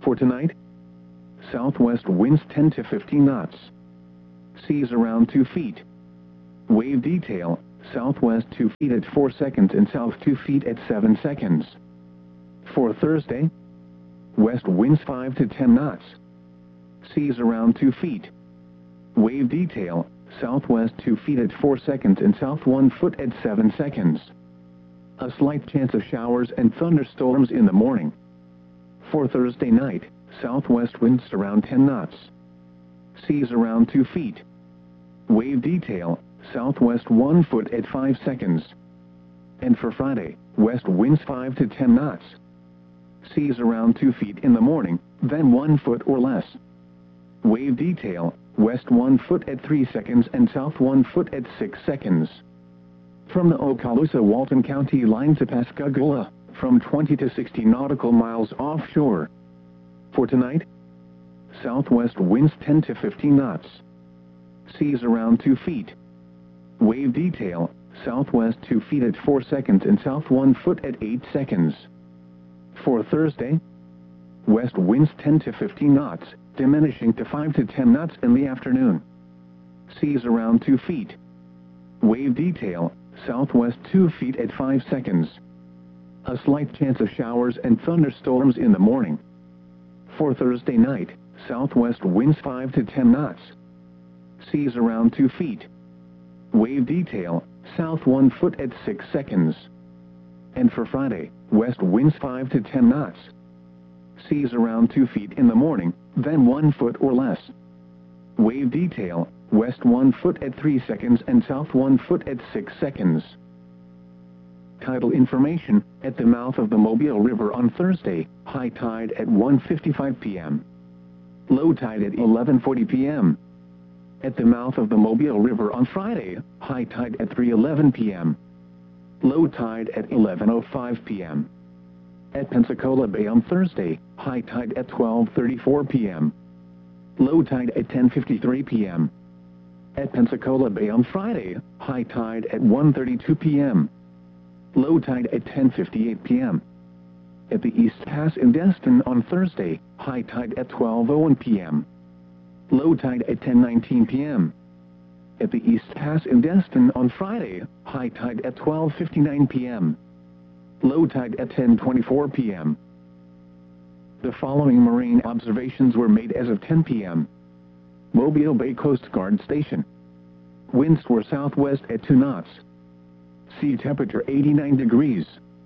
Speaker 1: For tonight, southwest winds 10 to 15 knots. Seas around 2 feet. Wave detail, southwest 2 feet at 4 seconds and south 2 feet at 7 seconds. For Thursday, west winds 5 to 10 knots. Seas around 2 feet. Wave detail, southwest 2 feet at 4 seconds and south 1 foot at 7 seconds. A slight chance of showers and thunderstorms in the morning. For Thursday night, southwest winds around 10 knots. Seas around 2 feet. Wave detail, southwest 1 foot at 5 seconds. And for Friday, west winds 5 to 10 knots. Seas around 2 feet in the morning, then 1 foot or less. Wave detail, west 1 foot at 3 seconds and south 1 foot at 6 seconds. From the Okaloosa-Walton County line to Pascagoula, from 20 to 60 nautical miles offshore. For tonight, southwest winds 10 to 15 knots. Seas around 2 feet. Wave detail, southwest 2 feet at 4 seconds and south 1 foot at 8 seconds. For Thursday, west winds 10 to 15 knots, diminishing to 5 to 10 knots in the afternoon. Seas around 2 feet. Wave detail, southwest 2 feet at 5 seconds. A slight chance of showers and thunderstorms in the morning. For Thursday night, southwest winds 5 to 10 knots. Seas around 2 feet. Wave detail, south 1 foot at 6 seconds. And for Friday, west winds 5 to 10 knots. Seas around 2 feet in the morning, then 1 foot or less. Wave detail, west 1 foot at 3 seconds and south 1 foot at 6 seconds. Tidal information, at the mouth of the Mobile River on Thursday, high tide at 1:55 p.m. Low tide at 11:40 p.m. At the mouth of the Mobile River on Friday, high tide at 3:11 p.m. Low tide at 11:05 p.m. At Pensacola Bay on Thursday, high tide at 12:34 p.m. Low tide at 10:53 p.m. At Pensacola Bay on Friday, high tide at 1:32 p.m. Low tide at 10:58 p.m. At the East Pass in Destin on Thursday, high tide at 12:01 p.m. Low tide at 10:19 p.m. At the East Pass in Destin on Friday, high tide at 12:59 p.m. Low tide at 10:24 p.m. The following marine observations were made as of 10 p.m. Mobile Bay Coast Guard Station. Winds were southwest at 2 knots. Sea temperature 89 degrees.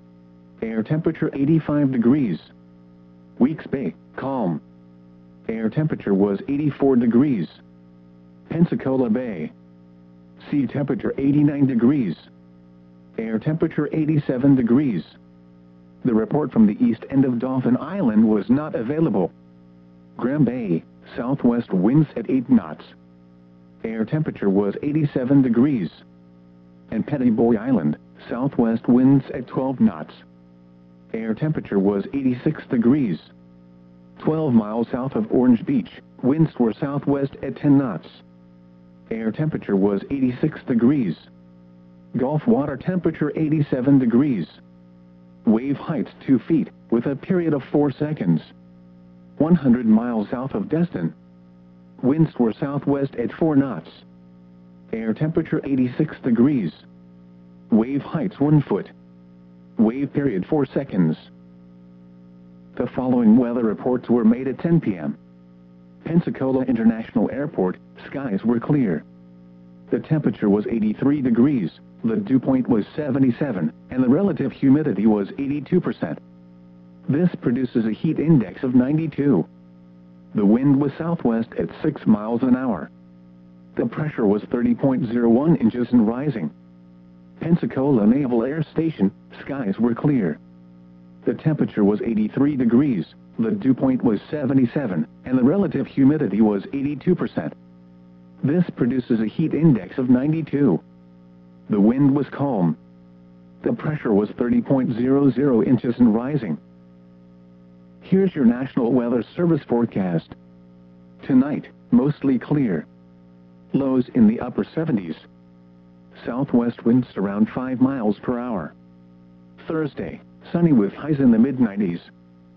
Speaker 1: Air temperature 85 degrees. Weeks Bay, calm. Air temperature was 84 degrees. Pensacola Bay. Sea temperature 89 degrees. Air temperature 87 degrees. The report from the east end of Dauphin Island was not available. Graham Bay, southwest winds at 8 knots. Air temperature was 87 degrees. And Petty Boy Island, southwest winds at 12 knots. Air temperature was 86 degrees. 12 miles south of Orange Beach, winds were southwest at 10 knots. Air temperature was 86 degrees. Gulf water temperature 87 degrees. Wave heights 2 feet, with a period of 4 seconds. 100 miles south of Destin. Winds were southwest at 4 knots. Air temperature 86 degrees. Wave heights 1 foot. Wave period 4 seconds. The following weather reports were made at 10 p.m. Pensacola International Airport, skies were clear. The temperature was 83 degrees, the dew point was 77, and the relative humidity was 82%. This produces a heat index of 92. The wind was southwest at 6 miles an hour. The pressure was 30.01 inches and rising. Pensacola Naval Air Station, skies were clear. The temperature was 83 degrees, the dew point was 77, and the relative humidity was 82%. This produces a heat index of 92. The wind was calm. The pressure was 30.00 inches and rising. Here's your National Weather Service forecast. Tonight, mostly clear. Lows in the upper 70s. Southwest winds around 5 miles per hour. Thursday, sunny with highs in the mid-90s.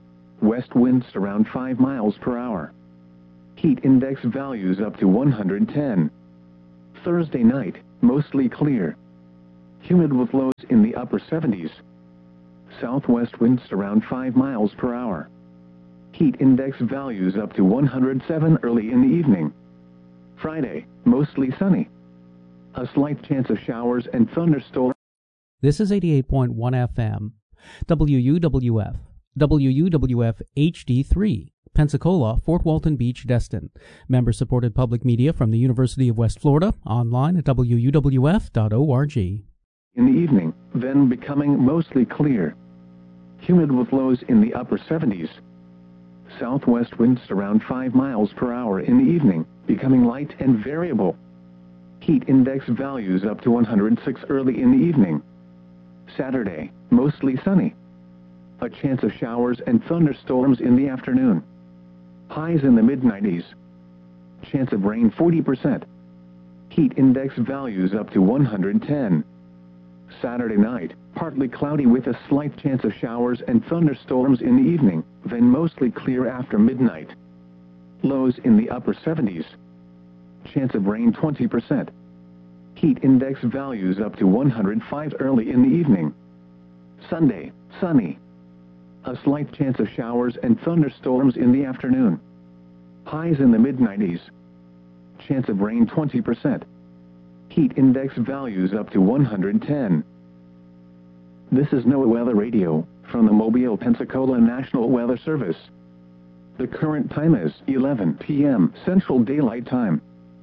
Speaker 1: west winds around 5 miles per hour. Heat index values up to 110. Thursday night, mostly clear. Humid with lows in the upper 70s. Southwest winds around 5 miles per hour. Heat index values up to 107 early in the evening. Friday, mostly sunny. A slight chance of showers and thunderstorms.
Speaker 2: This is 88.1 FM, WUWF, WUWF HD3, Pensacola, Fort Walton Beach, Destin. Member-supported public media from the University of West Florida, online at wuwf.org.
Speaker 1: In the evening, then becoming mostly clear. Humid with lows in the upper 70s. Southwest winds around 5 miles per hour in the evening, becoming light and variable. Heat index values up to 106 early in the evening. Saturday, mostly sunny. A chance of showers and thunderstorms in the afternoon. Highs in the mid-90s. Chance of rain 40%. Heat index values up to 110. Saturday night, partly cloudy with a slight chance of showers and thunderstorms in the evening, then mostly clear after midnight. Lows in the upper 70s. Chance of rain 20%. Heat index values up to 105 early in the evening. Sunday, sunny. A slight chance of showers and thunderstorms in the afternoon. Highs in the mid-90s. Chance of rain 20%. Heat index values up to 110. This is NOAA Weather Radio, from the Mobile, Pensacola National Weather Service. The current time is 11 p.m. Central Daylight Time.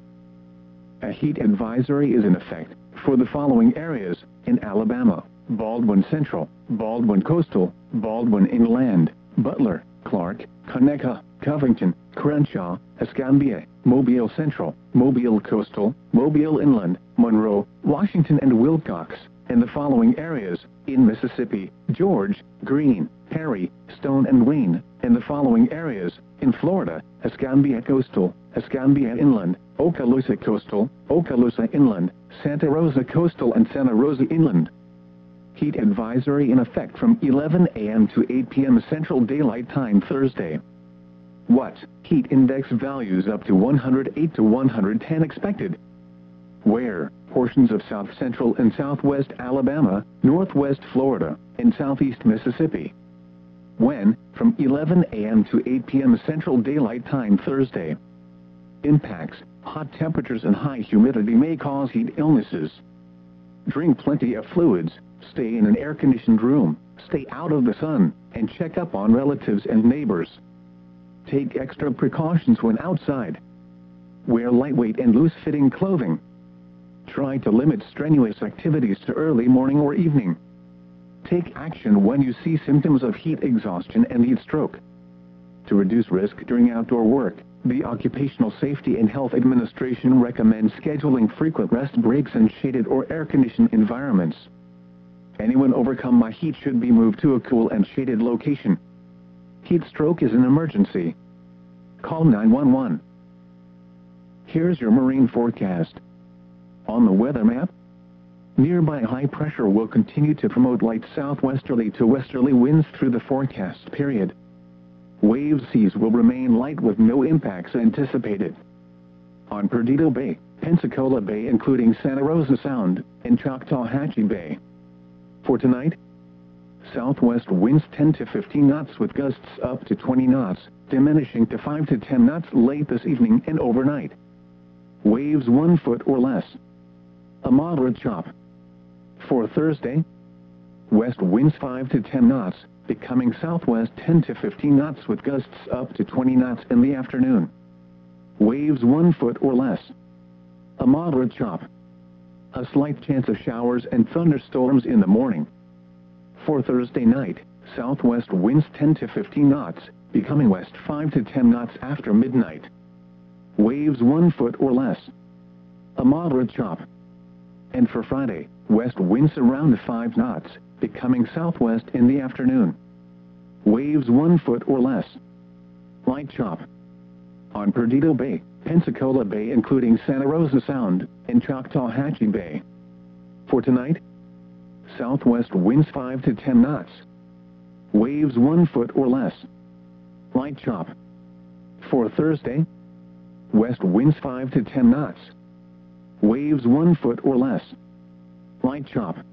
Speaker 1: A heat advisory is in effect for the following areas in Alabama: Baldwin Central, Baldwin Coastal, Baldwin Inland, Butler, Clark, Conecuh, Covington, Crenshaw, Escambia, Mobile Central, Mobile Coastal, Mobile Inland, Monroe, Washington and Wilcox, and the following areas in Mississippi: George, Greene, Perry, Stone and Wayne, and the following areas in Florida: Escambia Coastal, Escambia Inland, Okaloosa Coastal, Okaloosa Inland, Santa Rosa Coastal and Santa Rosa Inland. Heat advisory in effect from 11 a.m. to 8 p.m. Central Daylight Time Thursday. What? Heat index values up to 108 to 110 expected. Where? Portions of south central and southwest Alabama, northwest Florida, and southeast Mississippi. When? From 11 a.m. to 8 p.m. Central Daylight Time Thursday. Impacts: hot temperatures and high humidity may cause heat illnesses. Drink plenty of fluids, stay in an air-conditioned room, stay out of the sun, and check up on relatives and neighbors. Take extra precautions when outside. Wear lightweight and loose-fitting clothing. Try to limit strenuous activities to early morning or evening. Take action when you see symptoms of heat exhaustion and heat stroke. To reduce risk during outdoor work, the Occupational Safety and Health Administration recommends scheduling frequent rest breaks in shaded or air-conditioned environments. Anyone overcome by heat should be moved to a cool and shaded location. Heat stroke is an emergency. Call 911. Here's your marine forecast. On the weather map, nearby high pressure will continue to promote light southwesterly to westerly winds through the forecast period. Wave seas will remain light with no impacts anticipated. On Perdido Bay, Pensacola Bay including Santa Rosa Sound, and Choctawhatchee Bay. For tonight, southwest winds 10 to 15 knots with gusts up to 20 knots, diminishing to 5 to 10 knots late this evening and overnight. Waves 1 foot or less. A moderate chop. For Thursday, west winds 5 to 10 knots, becoming southwest 10 to 15 knots with gusts up to 20 knots in the afternoon. Waves 1 foot or less. A moderate chop. A slight chance of showers and thunderstorms in the morning. For Thursday night, southwest winds 10 to 15 knots, becoming west 5 to 10 knots after midnight. Waves 1 foot or less. A moderate chop. And for Friday, west winds around 5 knots, becoming southwest in the afternoon. Waves 1 foot or less. Light chop. On Perdido Bay, Pensacola Bay including Santa Rosa Sound, and Choctawhatchee Bay. For tonight, southwest winds 5 to 10 knots. Waves 1 foot or less. Light chop. For Thursday, west winds 5 to 10 knots. Waves 1 foot or less. Light chop.